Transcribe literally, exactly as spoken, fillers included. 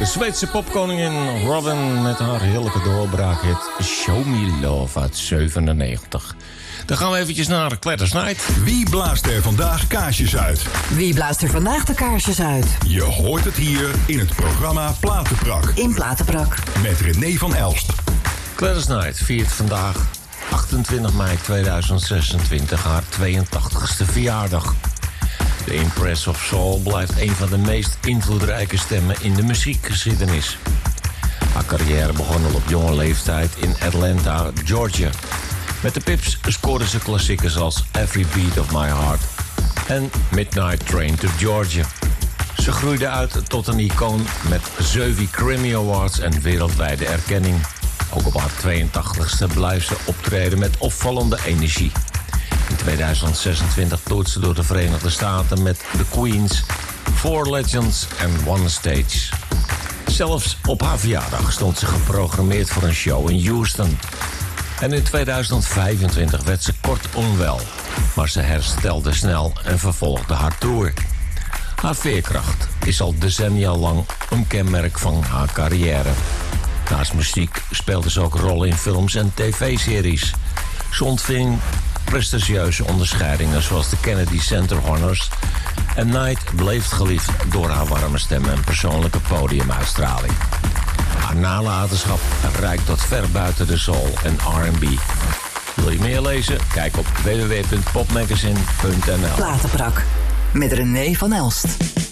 De Zweedse popkoningin Robin met haar heerlijke doorbraakhit Show Me Love uit zevenennegentig. Dan gaan we eventjes naar Gladys Knight. Wie blaast er vandaag kaarsjes uit? Wie blaast er vandaag de kaarsjes uit? Je hoort het hier in het programma Platenprak. In Platenprak. Met René van Elst. Gladys Knight viert vandaag achtentwintig mei tweeduizend zesentwintig haar tweeëntachtigste verjaardag. De Empress of Soul blijft een van de meest invloedrijke stemmen in de muziekgeschiedenis. Haar carrière begon al op jonge leeftijd in Atlanta, Georgia. Met de Pips scoorde ze klassiekers als Every Beat of My Heart en Midnight Train to Georgia. Ze groeide uit tot een icoon met zeven Grammy Awards en wereldwijde erkenning. Ook op haar tweeëntachtigste blijft ze optreden met opvallende energie. In tweeduizend zesentwintig toert ze door de Verenigde Staten met The Queens, Four Legends en One Stage. Zelfs op haar verjaardag stond ze geprogrammeerd voor een show in Houston. En in tweeduizend vijfentwintig werd ze kort onwel, maar ze herstelde snel en vervolgde haar tour. Haar veerkracht is al decennia lang een kenmerk van haar carrière. Naast muziek speelde ze ook rollen in films en tv-series. Ze ontving prestigieuze onderscheidingen zoals de Kennedy Center Honors. En Knight bleef geliefd door haar warme stem en persoonlijke podiumuitstraling. Haar nalatenschap reikt tot ver buiten de soul en R en B. Wil je meer lezen? Kijk op w w w punt popmagazine punt n l. Platenprak met René van Elst.